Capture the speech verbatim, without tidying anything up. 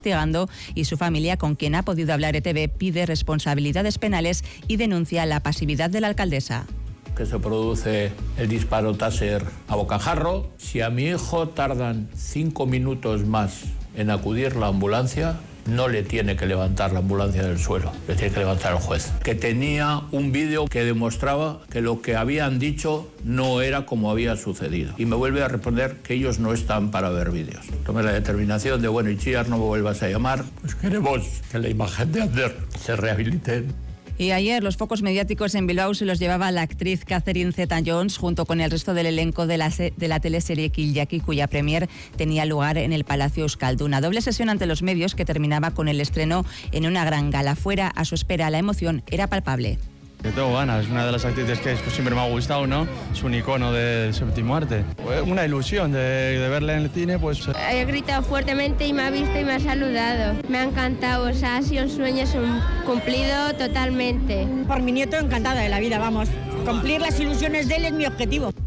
investigando y su familia, con quien ha podido hablar E T V, pide responsabilidades penales y denuncia la pasividad de la alcaldesa. Que se produce el disparo Taser a bocajarro. Si a mi hijo tardan cinco minutos más en acudir la ambulancia, no le tiene que levantar la ambulancia del suelo, le tiene que levantar el juez. Que tenía un vídeo que demostraba que lo que habían dicho no era como había sucedido. Y me vuelve a responder que ellos no están para ver vídeos. Tomé la determinación de, bueno, Itziar, no me vuelvas a llamar. Pues queremos que la imagen de Ander se rehabilite. Y ayer los focos mediáticos en Bilbao se los llevaba la actriz Catherine Zeta-Jones junto con el resto del elenco de la, de la teleserie Kill Jackie, cuya premier tenía lugar en el Palacio Euskaldun. Una doble sesión ante los medios que terminaba con el estreno en una gran gala. Fuera, a su espera, la emoción era palpable. Yo tengo ganas, es una de las actrices que pues, siempre me ha gustado, ¿no? Es un icono del séptimo arte. Una ilusión de, de verla en el cine, pues... He gritado fuertemente y me ha visto y me ha saludado. Me ha encantado, o sea, ha sido un sueño cumplido totalmente. Por mi nieto encantada de la vida, vamos. Cumplir las ilusiones de él es mi objetivo.